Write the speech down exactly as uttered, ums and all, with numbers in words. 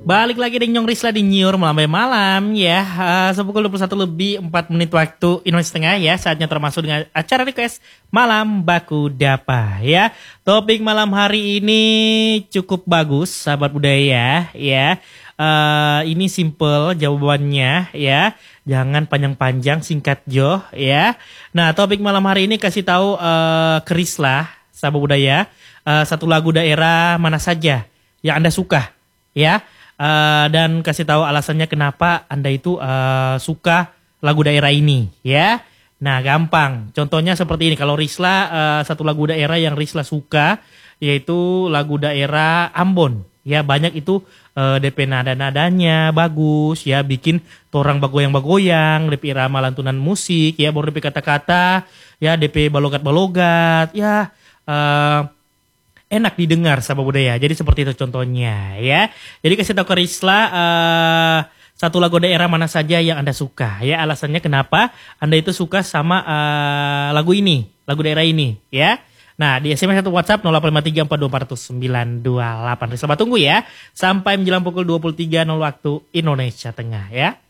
Balik lagi dengan Nyong Risla di Nyur Melambai Malam ya. Uh, sepukul dua puluh satu lebih empat menit waktu Indonesia Tengah ya. Saatnya termasuk dengan acara request Malam Baku Dapa ya. Topik malam hari ini cukup bagus sahabat budaya ya. Uh, ini simple jawabannya ya. Jangan panjang-panjang, singkat jo ya. Nah, topik malam hari ini kasih tahu uh, ke Risla sahabat budaya, uh, satu lagu daerah mana saja yang Anda suka ya. Uh, dan kasih tahu alasannya kenapa Anda itu uh, suka lagu daerah ini ya. Nah, gampang. Contohnya seperti ini. Kalau Risla uh, satu lagu daerah yang Risla suka yaitu lagu daerah Ambon. Ya, banyak itu uh, D P nada-nadanya bagus ya, bikin torang bagoyang-bagoyang, D P irama lantunan musik ya, baru D P kata-kata ya, D P balogat-balogat ya. Uh, enak didengar sahabat budaya. Jadi seperti itu contohnya ya. Jadi kasih tahu ke Risla uh, satu lagu daerah mana saja yang Anda suka ya. Alasannya kenapa Anda itu suka sama uh, lagu ini, lagu daerah ini ya. Nah, di S M S atau WhatsApp nol delapan lima tiga empat dua empat nol sembilan dua delapan. Risla tunggu ya sampai menjelang pukul dua puluh tiga nol waktu Indonesia Tengah ya.